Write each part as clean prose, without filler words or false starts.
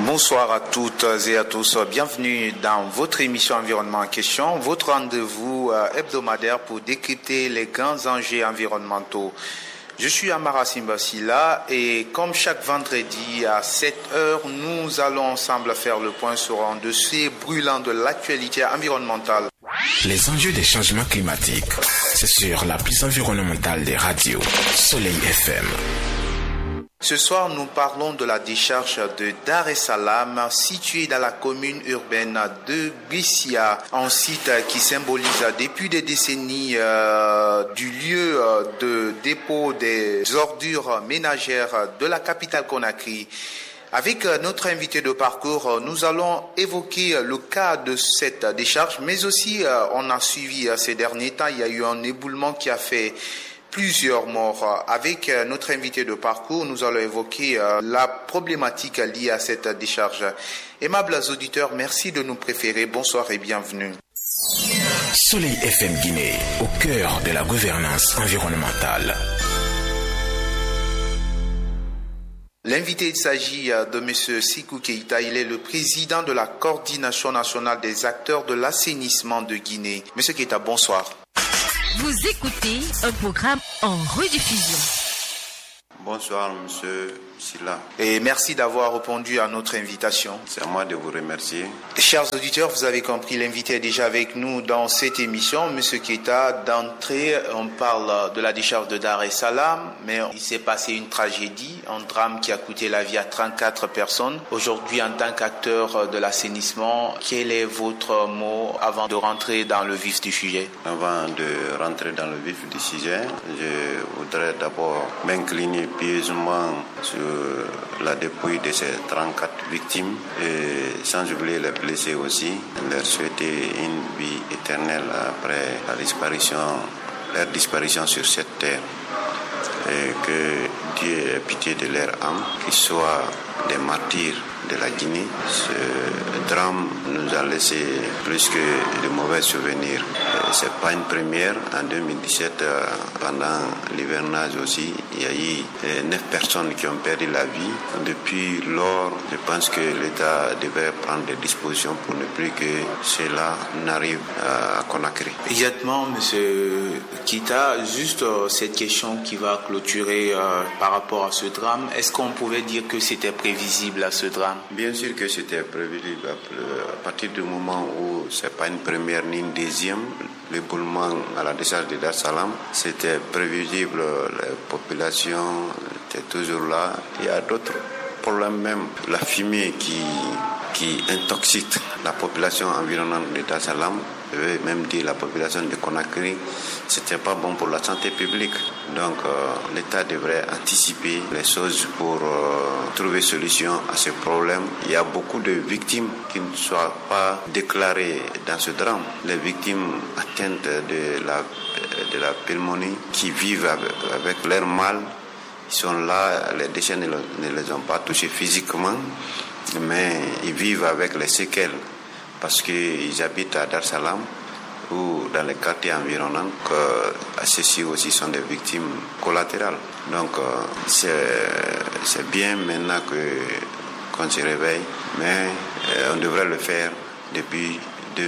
Bonsoir à toutes et à tous. Bienvenue dans votre émission Environnement en question, votre rendez-vous hebdomadaire pour décrypter les grands enjeux environnementaux. Je suis Amara Simbasila et comme chaque vendredi à 7h, nous allons ensemble faire le point sur un dossier brûlant de l'actualité environnementale. Les enjeux des changements climatiques, c'est sur la plus environnementale des radios, Soleil FM. Ce soir, nous parlons de la décharge de Dar es Salaam, située dans la commune urbaine de Brescia, un site qui symbolise depuis des décennies du lieu de dépôt des ordures ménagères de la capitale Conakry. Avec notre invité de parcours, nous allons évoquer le cas de cette décharge, mais aussi on a suivi ces derniers temps, il y a eu un éboulement qui a fait plusieurs morts. Avec notre invité de parcours, nous allons évoquer la problématique liée à cette décharge. Aimables auditeurs, merci de nous préférer. Bonsoir et bienvenue. Soleil FM Guinée, au cœur de la gouvernance environnementale. L'invité, il s'agit de M. Sékou Keïta. Il est le président de la Coordination nationale des acteurs de l'assainissement de Guinée. M. Keïta, bonsoir. Vous écoutez un programme en rediffusion. Bonsoir, monsieur Silla. Et merci d'avoir répondu à notre invitation. C'est à moi de vous remercier. Chers auditeurs, vous avez compris, l'invité est déjà avec nous dans cette émission. Monsieur Keïta, d'entrée, on parle de la décharge de Dar es Salaam, mais il s'est passé une tragédie, un drame qui a coûté la vie à 34 personnes. Aujourd'hui, en tant qu'acteur de l'assainissement, quel est votre mot avant de rentrer dans le vif du sujet? Avant de rentrer dans le vif du sujet, je voudrais d'abord m'incliner pieusement sur la dépouille de ces 34 victimes et sans oublier les blessés aussi, leur souhaiter une vie éternelle après leur disparition sur cette terre et que Dieu ait pitié de leur âme, qu'ils soient des martyrs de la Guinée. Ce drame nous a laissé plus que de mauvais souvenirs. C'est pas une première. En 2017, pendant l'hivernage aussi, il y a eu 9 personnes qui ont perdu la vie. Depuis lors, je pense que l'État devrait prendre des dispositions pour ne plus que cela n'arrive à Conakry. Exactement, M. Keïta, juste cette question qui va clôturer par rapport à ce drame. Est-ce qu'on pouvait dire que c'était prévisible à ce drame? Bien sûr que c'était prévisible. À partir du moment où c'est pas une première ni une deuxième, l'éboulement à la décharge de Dar es Salaam, c'était prévisible. La population était toujours là. Il y a d'autres problèmes même. La fumée qui intoxique la population environnante de Dar es Salaam, je veux même dire la population de Conakry, c'était pas bon pour la santé publique. Donc l'État devrait anticiper les choses pour trouver solution à ce problème. Il y a beaucoup de victimes qui ne sont pas déclarées dans ce drame. Les victimes atteintes de la pneumonie qui vivent avec leur mal, ils sont là, les déchets ne les ont pas touchés physiquement, mais ils vivent avec les séquelles parce qu'ils habitent à Dar es Salaam ou dans les quartiers environnants. Ceux-ci aussi sont des victimes collatérales. Donc c'est bien maintenant qu'on se réveille, mais on devrait le faire depuis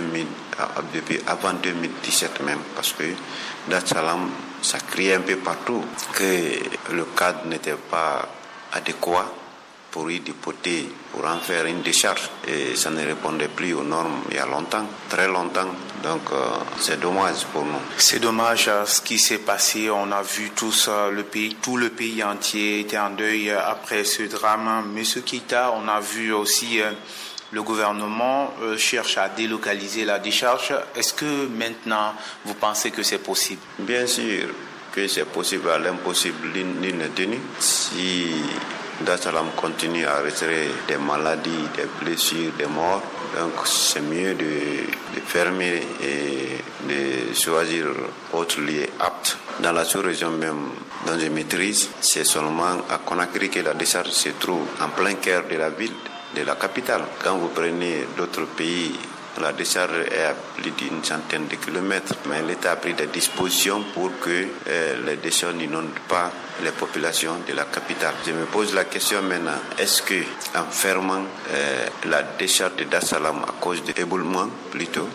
avant 2017 même, parce que Dar es Salaam, ça criait un peu partout que le cadre n'était pas adéquat pour y dépoter, pour en faire une décharge. Et ça ne répondait plus aux normes il y a longtemps, très longtemps. Donc c'est dommage pour nous. C'est dommage ce qui s'est passé. On a vu tout le pays entier était en deuil après ce drame. Monsieur Keïta, on a vu aussi le gouvernement cherche à délocaliser la décharge. Est-ce que maintenant vous pensez que c'est possible? Bien sûr que c'est possible. À l'impossible, nul n'est tenu. Si Dar es Salaam continue à retirer des maladies, des blessures, des morts, donc c'est mieux de fermer et de choisir autres lieux aptes. Dans la sous-région même dont je maîtrise, c'est seulement à Conakry que la décharge se trouve en plein cœur de la ville, de la capitale. Quand vous prenez d'autres pays La décharge est à plus d'une centaine de kilomètres, mais l'État a pris des dispositions pour que les déchets n'inondent pas les populations de la capitale. Je me pose la question maintenant, est-ce que en fermant la décharge de Dar es Salaam à cause de éboulement plutôt,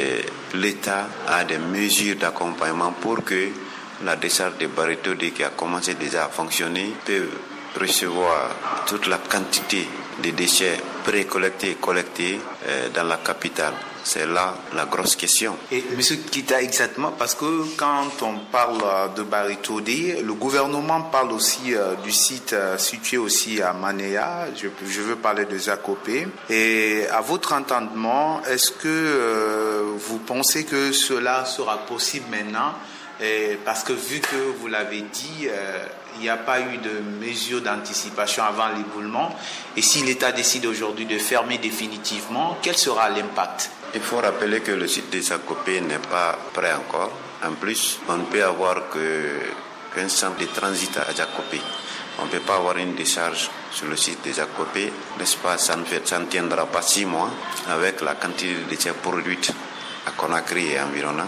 l'État a des mesures d'accompagnement pour que la décharge de Baritodi qui a commencé déjà à fonctionner peut recevoir toute la quantité de déchets précollectés et collectés dans la capitale. C'est là la grosse question. Et M. Keita, exactement, parce que quand on parle de Baritodi, le gouvernement parle aussi du site situé aussi à Manéa. Je veux parler de Zakopé. Et à votre entendement, est-ce que vous pensez que cela sera possible maintenant? Parce que vu que vous l'avez dit, il n'y a pas eu de mesures d'anticipation avant l'éboulement. Et si l'État décide aujourd'hui de fermer définitivement, quel sera l'impact? Il faut rappeler que le site de Zakopé n'est pas prêt encore. En plus, on ne peut avoir qu'un centre de transit à Zakopé. On ne peut pas avoir une décharge sur le site de Zakopé, n'est-ce pas? Ça ne tiendra pas 6 mois avec la quantité de déchets produite à Conakry et environnant.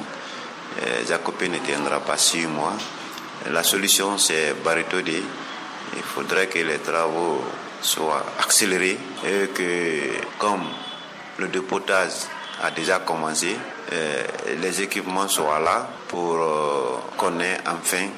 Zakopé ne tiendra pas 6 mois. La solution, c'est Baritodi. Il faudrait que les travaux soient accélérés et que, comme le dépotage a déjà commencé, les équipements soient là pour qu'on ait enfin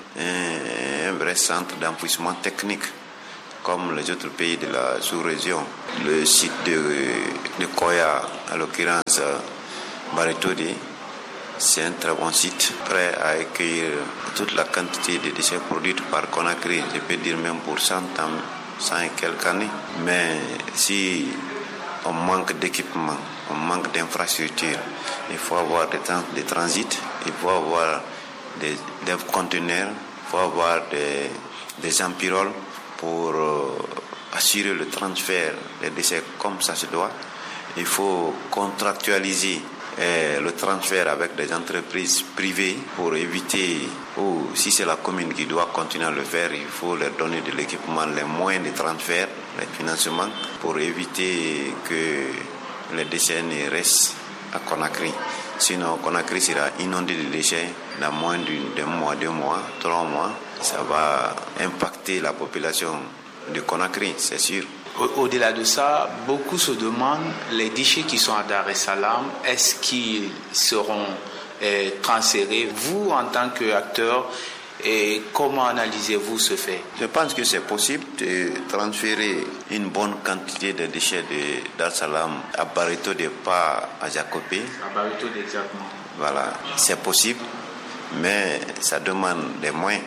un vrai centre d'enfouissement technique comme les autres pays de la sous-région. Le site de Koya, à l'occurrence Baritodi, c'est un très bon site, prêt à accueillir toute la quantité de déchets produits par Conakry, je peux dire même pour 100 et quelques années. Mais si on manque d'équipement, on manque d'infrastructures, il faut avoir des transits, il faut avoir des conteneurs, il faut avoir des empiroles pour assurer le transfert des déchets comme ça se doit. Il faut contractualiser le transfert avec des entreprises privées pour éviter, ou si c'est la commune qui doit continuer à le faire, il faut leur donner de l'équipement, les moyens de transfert, les financements, pour éviter que les déchets ne restent à Conakry. Sinon, Conakry sera inondé de déchets dans moins d'un mois, 2 mois, 3 mois. Ça va impacter la population de Conakry, c'est sûr. Au-delà de ça, beaucoup se demandent, les déchets qui sont à Dar es Salaam, est-ce qu'ils seront transférés? Vous, en tant qu'acteur, comment analysez-vous ce fait? Je pense que c'est possible de transférer une bonne quantité de déchets de Dar es Salaam à Baritodi, pas à Zakopé. À Baritodi, exactement. Voilà, c'est possible, mais ça demande des moyens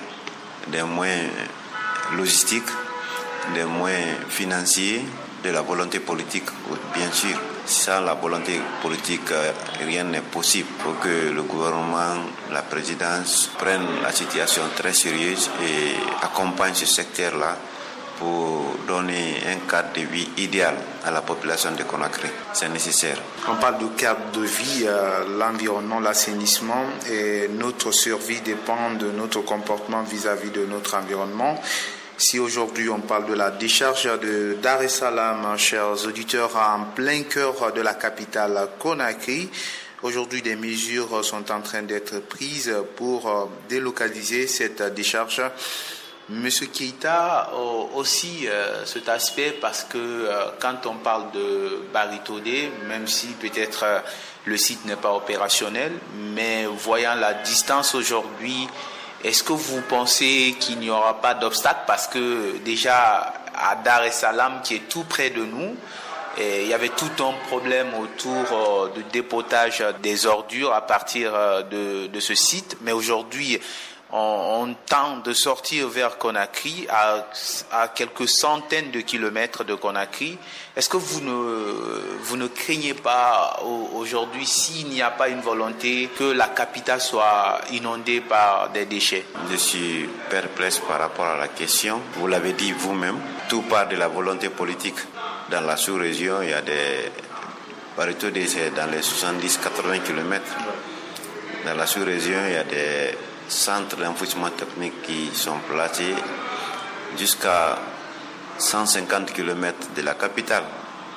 logistiques, des moyens financiers, de la volonté politique, bien sûr. Sans la volonté politique, rien n'est possible. Il faut que le gouvernement, la présidence prennent la situation très sérieuse et accompagnent ce secteur-là pour donner un cadre de vie idéal à la population de Conakry. C'est nécessaire. On parle de cadre de vie, l'environnement, l'assainissement, et notre survie dépend de notre comportement vis-à-vis de notre environnement. Si aujourd'hui on parle de la décharge de Dar es Salaam, chers auditeurs, en plein cœur de la capitale Conakry, aujourd'hui des mesures sont en train d'être prises pour délocaliser cette décharge. Monsieur Keita, aussi cet aspect, parce que quand on parle de Baritodi, même si peut-être le site n'est pas opérationnel, mais voyant la distance aujourd'hui, est-ce que vous pensez qu'il n'y aura pas d'obstacle? Parce que déjà à Dar es Salaam, qui est tout près de nous, il y avait tout un problème autour du dépotage des ordures à partir de ce site. Mais aujourd'hui, on tente de sortir vers Conakry, à quelques centaines de kilomètres de Conakry. Est-ce que vous ne craignez pas aujourd'hui, s'il n'y a pas une volonté, que la capitale soit inondée par des déchets? Je suis perplexe par rapport à la question. Vous l'avez dit vous-même, tout part de la volonté politique. Dans la sous-région, il y a des Baritodi, c'est dans les 70-80 km. Dans la sous-région, il y a des centres d'enfouissement technique qui sont placés jusqu'à 150 km de la capitale.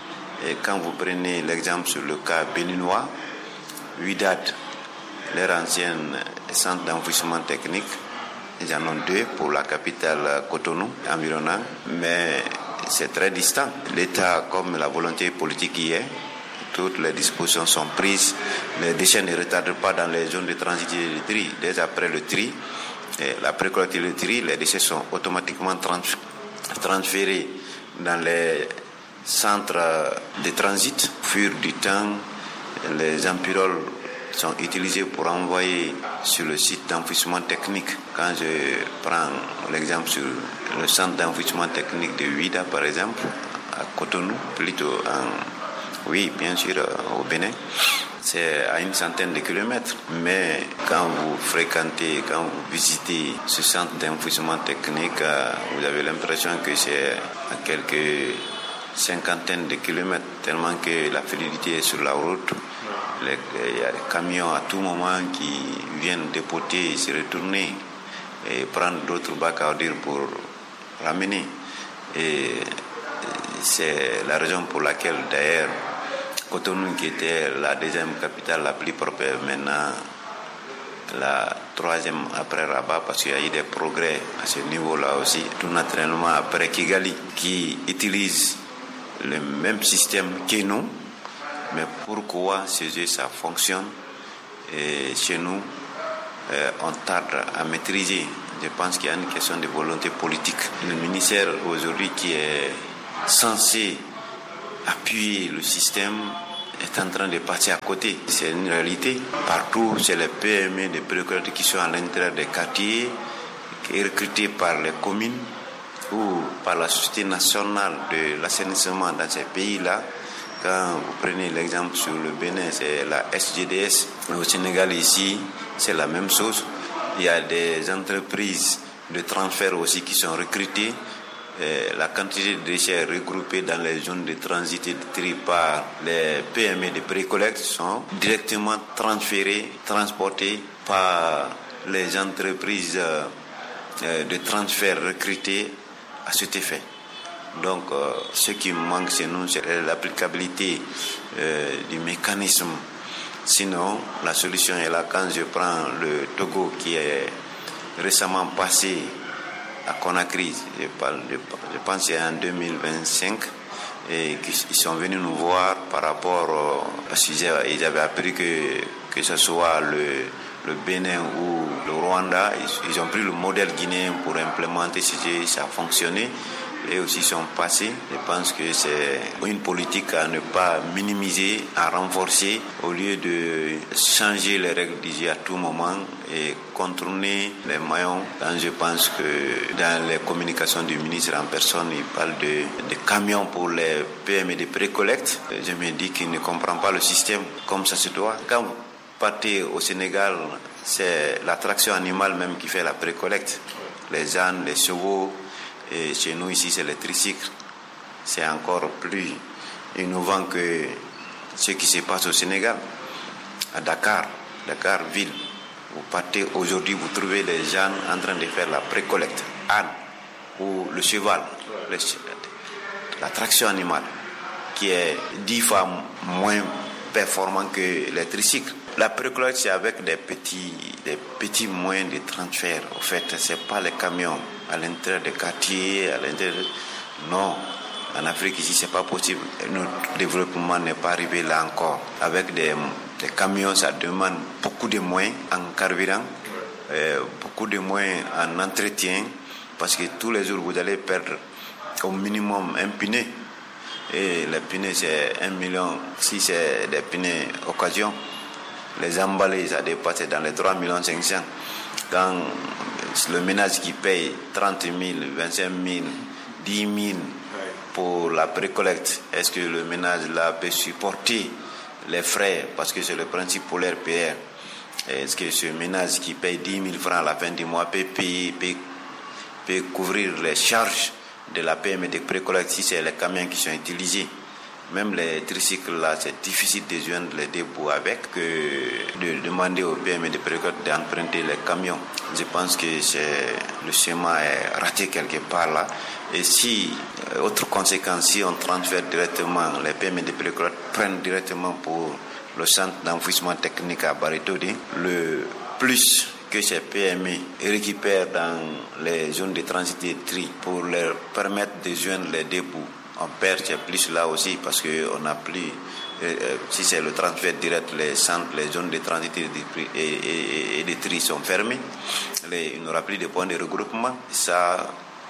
Et quand vous prenez l'exemple sur le cas béninois, Wydad, leur ancien centre d'enfouissement technique, ils en ont 2 pour la capitale Cotonou, environnant, mais c'est très distant. L'État, comme la volonté politique y est, toutes les dispositions sont prises. Les déchets ne retardent pas dans les zones de transit et de tri. Dès après le tri, la précollecte et le tri, les déchets sont automatiquement transférés dans les centres de transit. Au fur du temps, les empiroles sont utilisés pour envoyer sur le site d'enfouissement technique. Quand je prends l'exemple sur le centre d'enfouissement technique de Ouida, par exemple, à Cotonou, plutôt oui, bien sûr, au Bénin, c'est à une centaine de kilomètres. Mais quand vous fréquentez, quand vous visitez ce centre d'enfouissement technique, vous avez l'impression que c'est à quelques cinquantaines de kilomètres, tellement que la fluidité est sur la route. Il y a des camions à tout moment qui viennent dépoter et se retourner et prendre d'autres bacs à ordures pour ramener. Et c'est la raison pour laquelle d'ailleurs Cotonou, qui était la deuxième capitale la plus propre, est maintenant la troisième après Rabat, parce qu'il y a eu des progrès à ce niveau-là aussi, tout naturellement après Kigali, qui utilise le même système que nous. Mais pourquoi chez eux ça fonctionne et chez nous on tarde à maîtriser? Je pense qu'il y a une question de volonté politique. Le ministère aujourd'hui qui est censé appuyer le système est en train de passer à côté. C'est une réalité. Partout, c'est les PME de précollecte qui sont à l'intérieur des quartiers, qui sont recrutés par les communes ou par la Société nationale de l'assainissement dans ces pays-là. Quand vous prenez l'exemple sur le Bénin, c'est la SGDS. Au Sénégal, ici, c'est la même chose. Il y a des entreprises de transfert aussi qui sont recrutées. La quantité de déchets regroupés dans les zones de transit et de tri par les PME de précollecte sont directement transférés, transportés par les entreprises de transfert recrutées à cet effet. Donc, ce qui manque chez nous, c'est l'applicabilité du mécanisme. Sinon, la solution est là. Quand je prends le Togo qui est récemment passé à Conakry, je pense que c'est en 2025, et qu'ils sont venus nous voir par rapport parce qu'ils avaient appris que ce soit le Bénin ou le Rwanda, ils ont pris le modèle guinéen pour implémenter ça a fonctionné. Et aussi sont passés. Je pense que c'est une politique à ne pas minimiser, à renforcer, au lieu de changer les règles du jeu à tout moment et contourner les maillons. Je pense que dans les communications du ministre en personne, il parle de camions pour les PME de précollecte. Je me dis qu'il ne comprend pas le système comme ça se doit. Quand vous partez au Sénégal, c'est l'attraction animale même qui fait la précollecte. Les ânes, les chevaux. Et chez nous ici c'est le tricycle. C'est encore plus innovant que ce qui se passe au Sénégal. À Dakar ville, vous partez aujourd'hui, vous trouvez les gens en train de faire la précollecte. Âne ou le cheval, la traction animale qui est 10 fois moins performant que les tricycles. La précollecte, c'est avec des petits moyens de transfert. En fait, c'est pas les camions à l'intérieur des quartiers, non. En Afrique, ici, c'est pas possible. Notre développement n'est pas arrivé là encore. Avec des camions, ça demande beaucoup de moyens en carburant, beaucoup de moyens en entretien, parce que tous les jours, vous allez perdre au minimum un pneu. Et les pneus, c'est 1 million. Si c'est des pneus occasion, les emballés, ça dépasse dans les 3,5 millions. Quand le ménage qui paye 30 000, 25 000, 10 000 pour la précollecte, est-ce que le ménage là peut supporter les frais? Parce que c'est le principe pour l'RPR. Est-ce que ce ménage qui paye 10 000 francs à la fin du mois peut couvrir les charges de la PME de précollecte si c'est les camions qui sont utilisés? Même les tricycles là, c'est difficile de joindre les deux bouts avec que de demander aux PME de précoce d'emprunter les camions. Je pense que le schéma est raté quelque part là. Et si, autre conséquence, si on transfère directement, les PME de précoce prennent directement pour le centre d'enfouissement technique à Baritodi, le plus que ces PME récupèrent dans les zones de transit et de tri pour leur permettre de joindre les deux bouts, on perd plus là aussi parce qu'on n'a plus, si c'est le transfert direct, les centres, les zones de transit et de tri sont fermées, il n'y aura plus de points de regroupement. Ça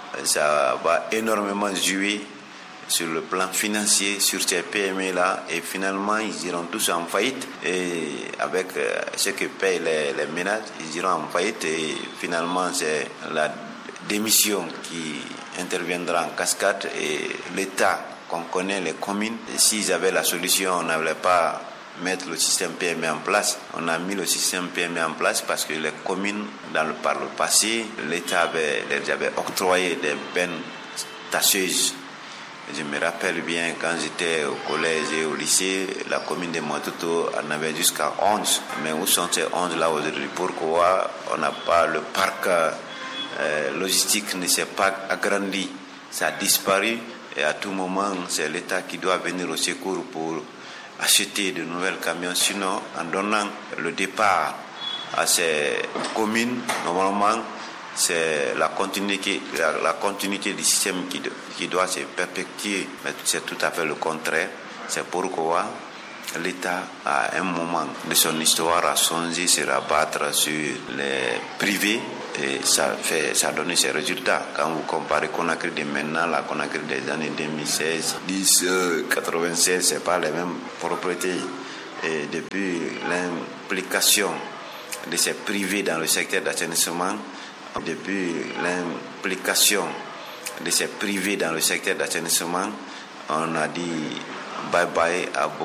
va énormément jouer sur le plan financier sur ces PME là, et finalement ils iront tous en faillite, et avec ce que payent les ménages, ils iront en faillite, et finalement c'est la démission qui interviendra en cascade, et l'État qu'on connaît, les communes, s'ils avaient la solution, on n'allait pas mettre le système PME en place. On a mis le système PME en place parce que les communes, par le passé, l'État avait octroyé des bennes tasseuses. Je me rappelle bien, quand j'étais au collège et au lycée, la commune de Matuto en avait jusqu'à 11. Mais où sont ces 11 là aujourd'hui? Pourquoi on n'a pas le parc logistique ne s'est pas agrandi? Ça a disparu, et à tout moment, c'est l'État qui doit venir au secours pour acheter de nouvelles camions. Sinon, en donnant le départ à ces communes, normalement, c'est la continuité du système qui doit se perpétuer, mais c'est tout à fait le contraire. C'est pourquoi l'État, à un moment de son histoire, a songé se rabattre sur les privés, et ça a donné ses résultats. Quand vous comparez Conakry de maintenant, la Conakry des années 2016, 96, c'est pas les mêmes propriétés. Et depuis l'implication de ces privés dans le secteur d'assainissement, on a dit bye bye à